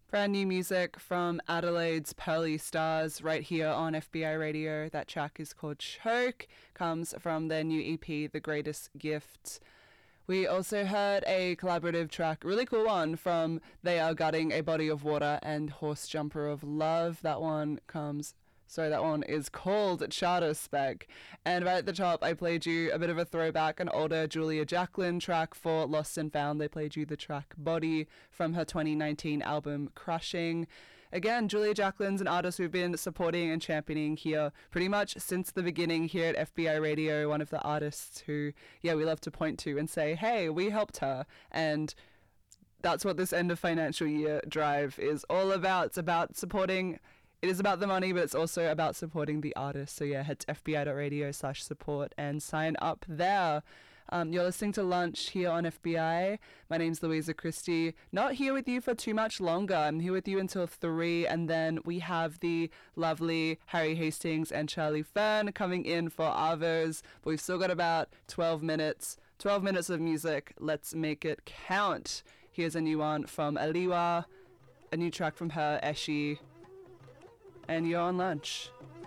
Brand new music from Adelaide's Pearly Stars right here on FBI Radio. That track is called Choke, comes from their new EP, The Greatest Gift. We also heard a collaborative track, really cool one, from They Are Gutting a Body of Water and Horse Jumper of Love. That one is called Charter Spec. And right at the top, I played you a bit of a throwback, an older Julia Jacklin track for Lost and Found. They played you the track Body from her 2019 album Crushing. Again, Julia Jacklin's an artist we've been supporting and championing here pretty much since the beginning here at FBI Radio. One of the artists who, we love to point to and say, hey, we helped her. And that's what this end of financial year drive is all about. It's about supporting. It is about the money, but it's also about supporting the artist. So head to fbi.radio/support and sign up there. You're listening to Lunch here on FBI. My name's Louisa Christie. Not here with you for too much longer. I'm here with you until 3, and then we have the lovely Harry Hastings and Charlie Fern coming in for Avos. But we've still got about 12 minutes. 12 minutes of music. Let's make it count. Here's a new one from Aliwa, a new track from her, Eshi. And you're on Lunch.